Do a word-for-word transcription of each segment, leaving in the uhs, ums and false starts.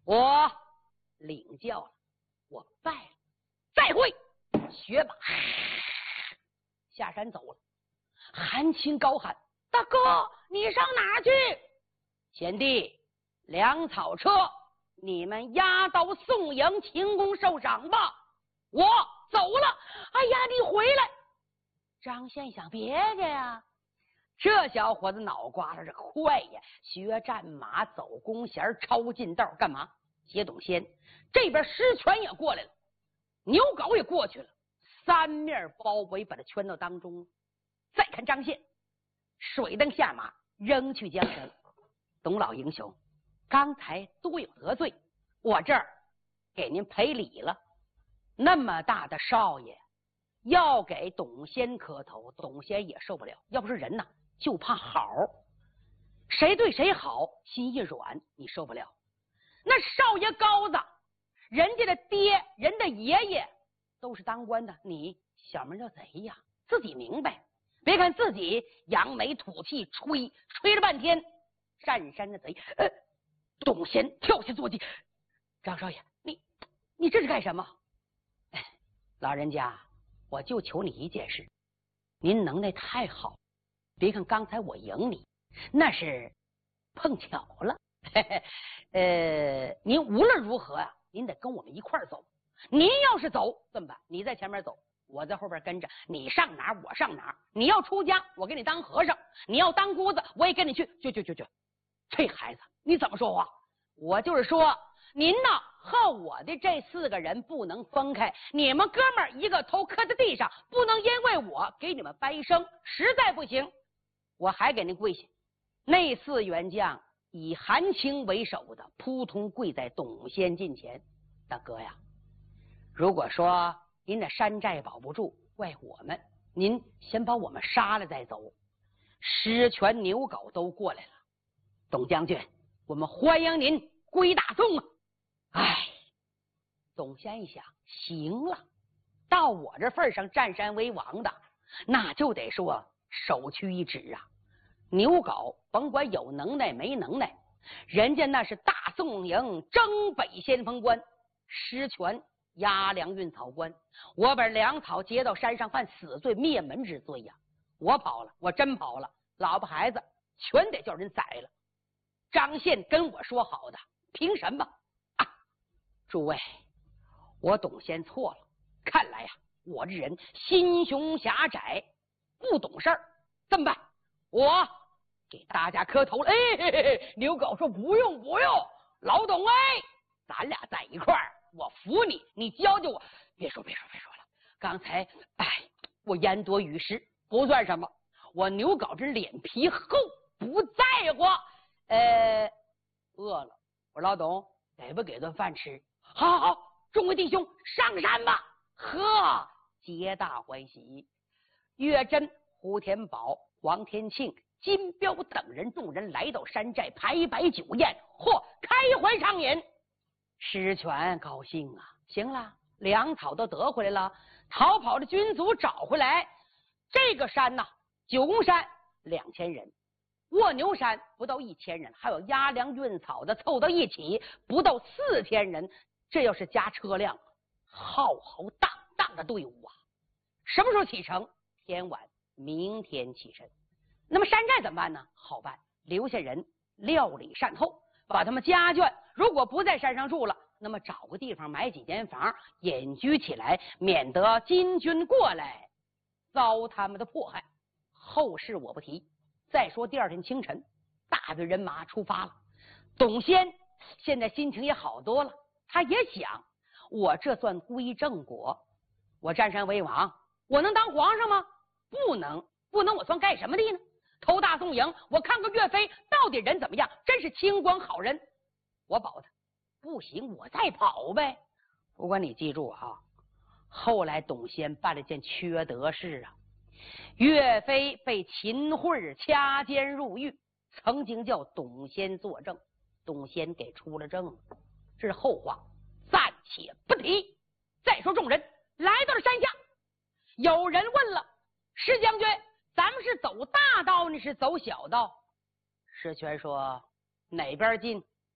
我领教了，我拜了，再会。学霸下山走了。韩青高喊：“大哥，你上哪儿去？”贤弟，粮草车，你们押到宋营秦宫受赏吧。我走了。哎呀，你回来！张宪想别介呀，这小伙子脑瓜子是快呀，学战马，走弓弦，抄近道，干嘛？接董先。这边师权也过来了，牛皋也过去了，三面包围，把他圈到当中。再看张宪，水灯下马，扔去缰绳。董老英雄，刚才多有得罪，我这儿给您赔礼了。那么大的少爷要给董先磕头，董先也受不了。要不是人呐，就怕好，谁对谁好，心一软，你受不了。那少爷高子，人家的爹，人的爷爷都是当官的，你小门叫贼呀，自己明白。别看自己扬眉吐气，吹吹了半天，占山的贼。呃，董贤跳下坐骑，张少爷，你你这是干什么？哎，老人家，我就求你一件事，您能耐太好，别看刚才我赢你，那是碰巧了。嘿嘿，呃，您无论如何啊，您得跟我们一块儿走。您要是走这么办？你在前面走，我在后边跟着，你上哪儿我上哪儿。你要出家，我给你当和尚；你要当姑子，我也跟你去。去去去去，这孩子你怎么说话？我就是说，您呢和我的这四个人不能分开，你们哥们儿一个头磕在地上，不能因为我给你们掰生，实在不行，我还给您跪下。那四员将以韩青为首的，扑通跪在董先近前。大哥呀，如果说您的山寨保不住，怪我们，您先把我们杀了再走。狮权牛皋都过来了，董将军，我们欢迎您归大宋啊！哎，董先一想，行了，到我这份上占山为王的，那就得说首屈一指啊。牛皋甭管有能耐没能耐，人家那是大宋营征北先锋官，狮权押粮运草官，我把粮草接到山上，犯死罪灭门之罪呀！我跑了，我真跑了，老婆孩子全得叫人宰了。张宪跟我说好的，凭什么啊？诸位，我董先错了，看来呀、啊，我这人心胸狭窄，不懂事儿。这么办？我给大家磕头了。哎，嘿嘿嘿，刘皋说不用不用，老董哎，咱俩在一块儿，我服你，你教教我。别说别说别说了，刚才哎，我言多语失，不算什么。我牛皋这脸皮厚，不在乎。呃，饿了，我老董给不给顿饭吃？好好好，众位弟兄上山吧。呵，皆大欢喜。岳真、胡天宝、王天庆、金彪等人众人来到山寨排摆酒宴，嚯，开怀畅饮。狮权高兴啊，行了，粮草都得回来了，逃跑的军卒找回来。这个山呐、啊，九宫山两千人，卧牛山不到一千人，还有押粮运草的凑到一起不到四千人。这要是加车辆，浩浩荡荡的队伍啊！什么时候启程？天晚，明天起身。那么山寨怎么办呢？好办，留下人料理善后，把他们家眷如果不在山上住了，那么找个地方买几间房隐居起来，免得金军过来遭他们的迫害。后事我不提。再说第二天清晨，大队人马出发了。董先现在心情也好多了，他也想，我这算归正果，我占山为王，我能当皇上吗？不能，不能，我算干什么的呢？投大宋营，我看看岳飞到底人怎么样，真是清官好人，我保他。不行，我再跑呗。不过你记住啊，后来董先办了件缺德事啊，岳飞被秦桧掐奸入狱，曾经叫董先作证，董先给出了证，这是后话，暂且不提。再说众人来到了山下，有人问了，石将军，咱们是走大道呢，是走小道？石权说，哪边近？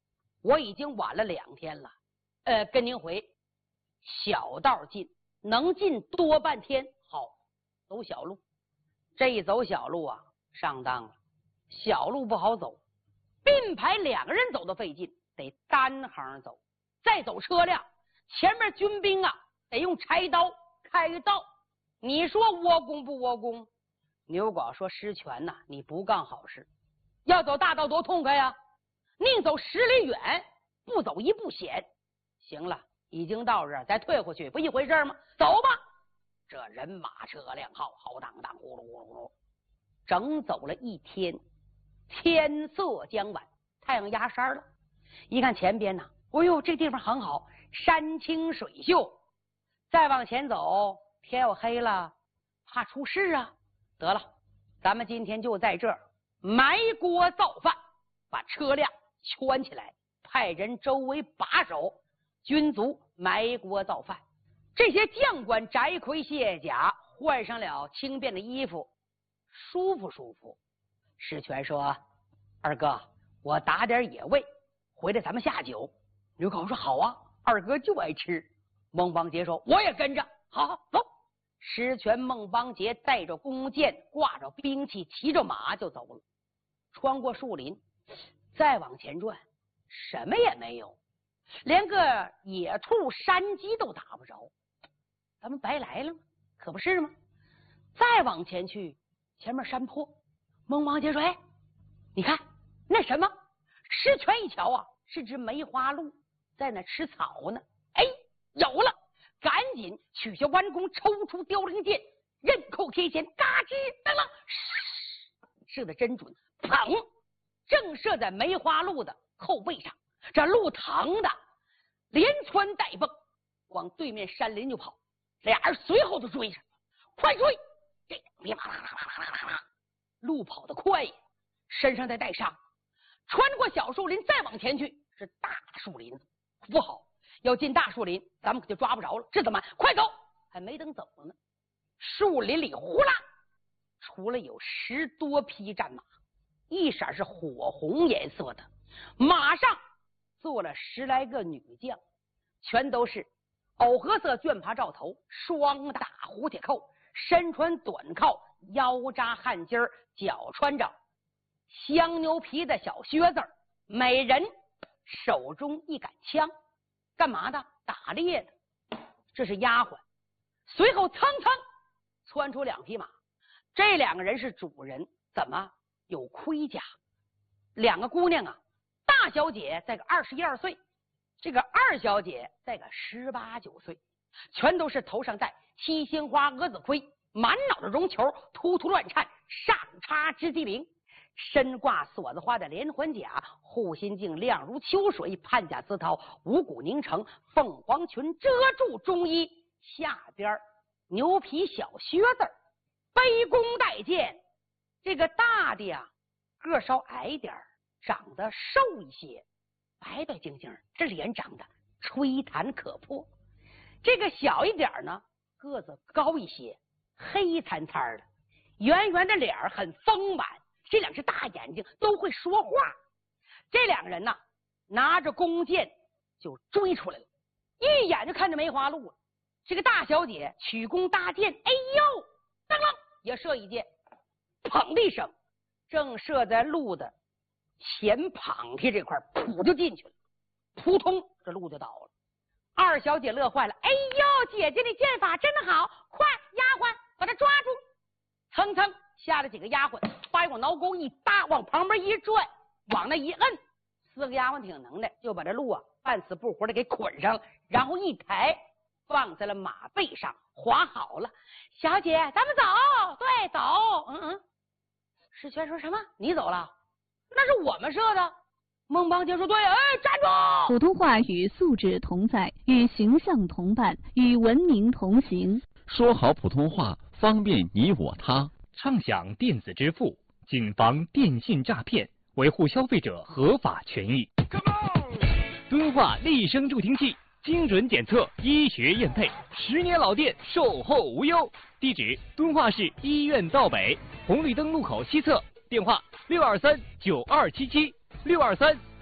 我已经晚了两天了，呃，跟您回，小道进，能进多半天。好，走小路。这一走小路啊，上当了。小路不好走，并排两个人走的费劲，得单行走。再走车辆，前面军兵啊，得用柴刀开道。你说窝功不窝功？牛皋说：“师权呐，你不干好事。要走大道多痛快呀！宁走十里远，不走一步险。行了，已经到这儿，再退回去，不一回事吗？走吧。”这人马车辆浩浩荡荡，呼噜呼噜呼噜，整走了一天，天色将晚，太阳压山了。一看前边呢，哎呦，这地方很好，山清水秀。再往前走，天要黑了，怕出事啊。得了，咱们今天就在这儿埋锅造饭，把车辆圈起来，派人周围把守，军卒埋锅造饭。这些将官摘盔卸甲，换上了轻便的衣服，舒服舒服。石泉说：“二哥，我打点野味，回来咱们下酒。”刘高说：“好啊，二哥就爱吃。”孟邦杰说：“我也跟着。”好好走。石泉、孟邦杰带着弓箭，挂着兵器，骑着马就走了。穿过树林，再往前转，什么也没有，连个野兔、山鸡都打不着。咱们白来了吗？可不是吗？再往前去，前面山坡。孟邦杰说：“哎，你看那什么？”石泉一瞧啊，是只梅花鹿在那吃草呢。哎，有了！赶紧取下弯弓，抽出凋零箭，刃扣天弦，嘎吱噔啷，射得真准，砰！正射在梅花鹿的后背上。这鹿疼的连窜带蹦，往对面山林就跑。俩人随后就追上，快追！这噼啪啦啦啦啦啦，鹿跑得快呀，身上再带伤。穿过小树林，再往前去是大树林，不好，要进大树林，咱们可就抓不着了。这怎么办？快走！还没等走呢，树林里呼啦出了有十多匹战马，一色是火红颜色的，马上坐了十来个女将，全都是藕荷色绢帕罩头，双打蝴蝶扣，身穿短靠，腰扎汗巾儿，脚穿着香牛皮的小靴子，每人手中一杆枪，干嘛的？打猎的。这是丫鬟。随后蹭蹭窜出两匹马，这两个人是主人，怎么有盔甲？两个姑娘啊，大小姐在个二十一二岁，这个二小姐在个十八九岁，全都是头上戴七星花蛾子盔，满脑的绒球，突突乱颤，上插织机灵，身挂锁子花的连环甲，护心镜亮如秋水，판甲丝绦，五谷凝成，凤凰裙遮住中衣，下边牛皮小靴子，背弓带剑。这个大的呀，个稍矮点，长得瘦一些，白白净净，这脸长得吹弹可破。这个小一点呢，个子高一些，黑灿灿的，圆圆的脸很丰满，这两只大眼睛都会说话。这两个人呢，拿着弓箭就追出来了，一眼就看着梅花鹿了。这个大小姐取弓搭箭，哎呦，当啷也射一箭，砰的一声，正射在鹿的前膀皮这块，噗就进去了，扑通，这鹿就倒了。二小姐乐坏了，哎呦，姐姐的箭法真的好，快，丫鬟把他抓住。蹭蹭下来几个丫鬟，把我挠钩一搭，往旁边一转，往那一摁，四个丫鬟挺能耐，就把这鹿啊半死不活的给捆上了，然后一抬放在了马背上，划好了。小姐，咱们走。对，走。嗯嗯。石泉说什么？你走了？那是我们射的。孟邦杰说：“对，哎，站住！” 普通话与素质同在，与形象同伴，与文明同行。 说好普通话，方便你我他。 畅享电子支付，谨防电信诈骗，维护消费者合法权益。敦化立声助听器，精准检测，医学验配，十年老店，售后无忧。地址：敦化市医院道北红绿灯路口西侧。电话：六二三九二七七六二三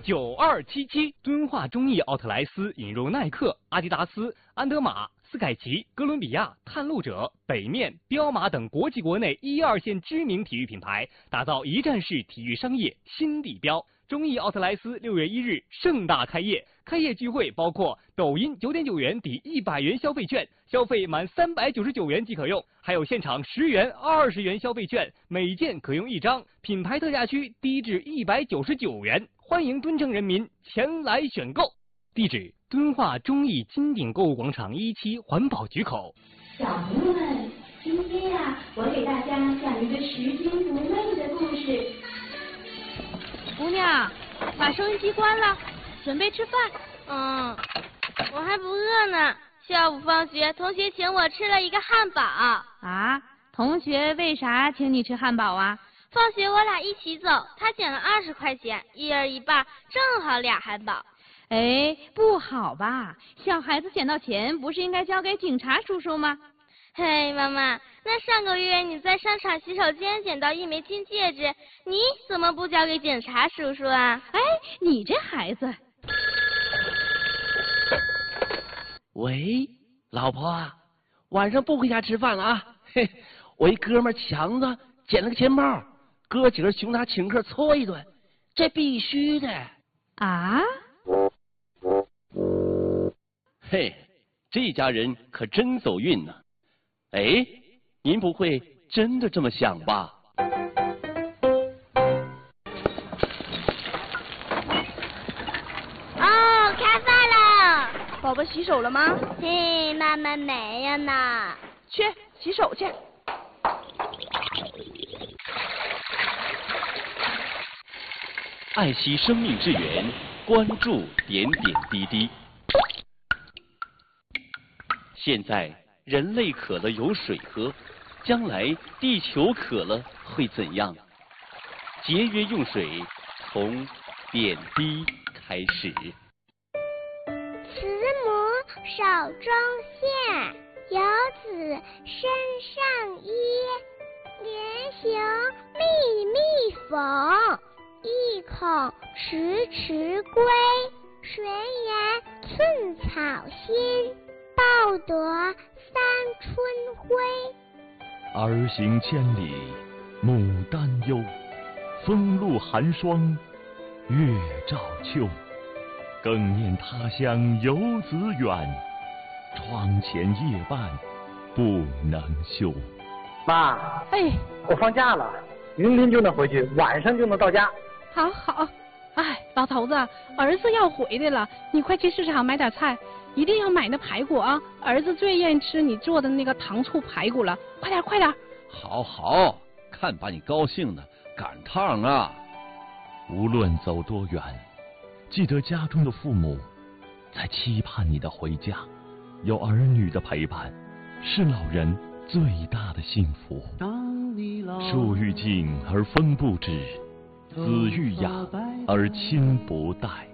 九二七七。敦化中艺奥特莱斯引入耐克、阿迪达斯、安德玛、斯凯奇、哥伦比亚、探路者、北面、彪马等国际国内一二线知名体育品牌，打造一站式体育商业新地标。中艺奥特莱斯六月一日盛大开业，开业聚会包括抖音九点九元抵一百元消费券，消费满三百九十九元即可用，还有现场十元、二十元消费券，每件可用一张。品牌特价区低至一百九十九元，欢迎敦城人民前来选购。地址：敦化中艺金鼎购物广场一期环保局口。 小朋友们，今天呀、啊，我给大家讲一个拾金不昧的故事。 姑娘，把收音机关了，准备吃饭。 嗯，我还不饿呢。下午放学，同学请我吃了一个汉堡。 啊？同学为啥请你吃汉堡啊？ 放学我俩一起走，他捡了二十块钱，一人一半，正好俩汉堡。 哎，不好吧？小孩子捡到钱不是应该交给警察叔叔吗？ 嘿，妈妈，那上个月你在商场洗手间捡到一枚金戒指，你怎么不交给警察叔叔啊？ 哎，你这孩子。 喂，老婆，晚上不回家吃饭了啊？嘿，我一哥们强子捡了个钱包，哥几个熊他请客搓一顿，这必须的。 啊？ 嘿，这家人可真走运呢。哎，您不会真的这么想吧？ 哦，开饭了。 宝宝洗手了吗？ 嘿，妈妈没有呢。 去洗手去。 爱惜生命之源，关注点点滴滴。现在人类渴了有水喝，将来地球渴了会怎样？节约用水，从点滴开始。 慈母手中线，游子身上衣。连行密密缝，意恐迟迟归。谁言寸草心，报得三春晖。 儿行千里母担忧，风露寒霜月照秋。更念他乡游子远，窗前夜半不能休。 妈， 哎， 我放假了，明天就能回去，晚上就能到家。 好好，哎，老头子，儿子要回来了，你快去市场买点菜，一定要买那排骨啊！儿子最愿意吃你做的那个糖醋排骨了，快点快点！ 好好，看把你高兴的，赶趟啊！ 无论走多远，记得家中的父母在期盼你的回家，有儿女的陪伴，是老人最大的幸福。树欲静而风不止，子欲养而亲不待。